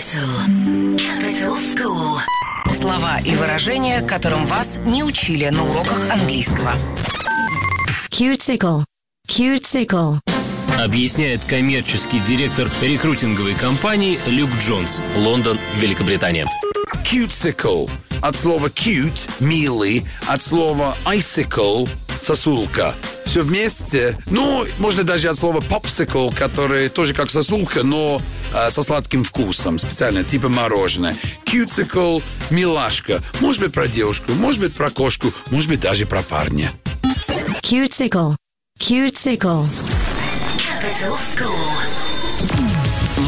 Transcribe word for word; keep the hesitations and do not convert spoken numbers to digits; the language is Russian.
Capital. Capital School. Слова и выражения, которым вас не учили на уроках английского. Cuticle. Cuticle. Объясняет коммерческий директор рекрутинговой компании Люк Джонс, Лондон, Великобритания. Cuticle. От слова cute – милый, от слова icicle – сосулка. Все вместе. Ну, можно даже от слова popsicle, который тоже как сосулка, но э, со сладким вкусом, специально, типа мороженое. Cuticle – милашка. Может быть, про девушку, может быть, про кошку, может быть, даже про парня. Cuticle. Cuticle. Capital School.